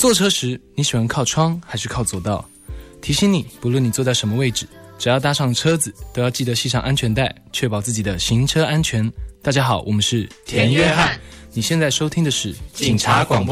坐车时你喜欢靠窗还是靠左道？提醒你，不论你坐在什么位置，只要搭上车子，都要记得系上安全带，确保自己的行车安全。大家好，我们是田约翰。 你现在收听的是警察广播